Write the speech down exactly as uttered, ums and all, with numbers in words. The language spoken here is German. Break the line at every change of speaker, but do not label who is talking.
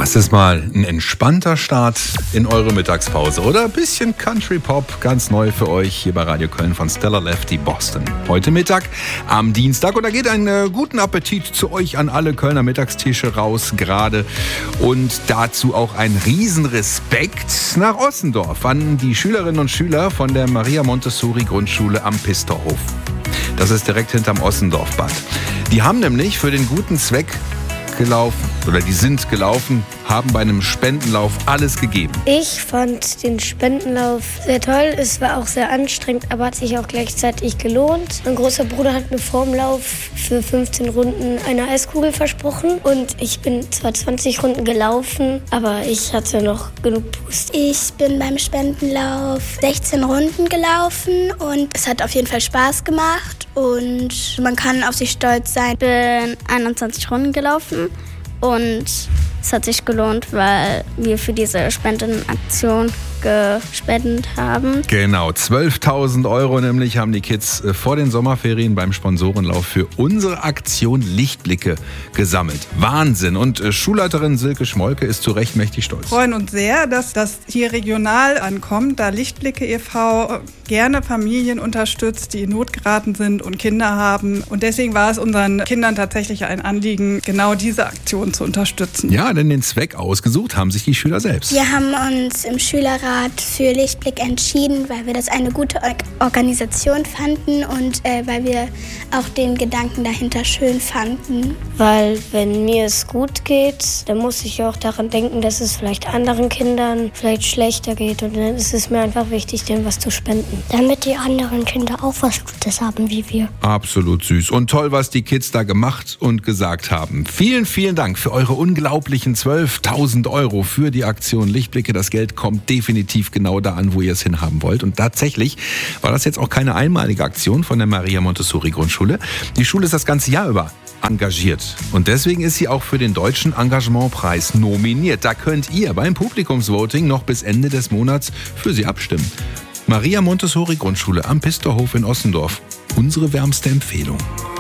Das ist mal ein entspannter Start in eure Mittagspause, oder? Ein bisschen Country Pop, ganz neu für euch hier bei Radio Köln von Stella Lefty Boston. Heute Mittag am Dienstag und da geht ein äh, guten Appetit zu euch an alle Kölner Mittagstische raus gerade. Und dazu auch ein Riesenrespekt nach Ossendorf an die Schülerinnen und Schüler von der Maria Montessori Grundschule am Pistorhof. Das ist direkt hinterm Ossendorfbad. Die haben nämlich für den guten Zweck gelaufen, oder die sind gelaufen, haben bei einem Spendenlauf alles gegeben.
Ich fand den Spendenlauf sehr toll. Es war auch sehr anstrengend, aber hat sich auch gleichzeitig gelohnt. Mein großer Bruder hat mir vor dem Lauf für fünfzehn Runden eine Eiskugel versprochen. Und ich bin zwar zwanzig Runden gelaufen, aber ich hatte noch genug Pust.
Ich bin beim Spendenlauf sechzehn Runden gelaufen und es hat auf jeden Fall Spaß gemacht. Und man kann auf sich stolz sein.
Ich bin einundzwanzig Runden gelaufen und es hat sich gelohnt, weil wir für diese Spendenaktion gespendet haben.
Genau, zwölftausend Euro nämlich haben die Kids vor den Sommerferien beim Sponsorenlauf für unsere Aktion Lichtblicke gesammelt. Wahnsinn! Und Schulleiterin Silke Schmolke ist zu Recht mächtig stolz.
Wir freuen uns sehr, dass das hier regional ankommt, da Lichtblicke e V gerne Familien unterstützt, die in Not geraten sind und Kinder haben. Und deswegen war es unseren Kindern tatsächlich ein Anliegen, genau diese Aktion zu unterstützen.
Ja, denn den Zweck ausgesucht haben sich die Schüler selbst.
Wir haben uns im Schülerrat für Lichtblick entschieden, weil wir das eine gute Organisation fanden und äh, weil wir auch den Gedanken dahinter schön fanden.
Weil wenn mir es gut geht, dann muss ich auch daran denken, dass es vielleicht anderen Kindern vielleicht schlechter geht. Und dann ist es mir einfach wichtig, denen was zu spenden.
Damit die anderen Kinder auch was Gutes haben wie wir.
Absolut süß und toll, was die Kids da gemacht und gesagt haben. Vielen, vielen Dank für eure unglaublichen zwölftausend Euro für die Aktion Lichtblicke. Das Geld kommt definitiv genau da an, wo ihr es hinhaben wollt. Und tatsächlich war das jetzt auch keine einmalige Aktion von der Maria Montessori Grundschule. Die Schule ist das ganze Jahr über engagiert. Und deswegen ist sie auch für den Deutschen Engagementpreis nominiert. Da könnt ihr beim Publikumsvoting noch bis Ende des Monats für sie abstimmen. Maria Montessori Grundschule am Pistorhof in Ossendorf. Unsere wärmste Empfehlung.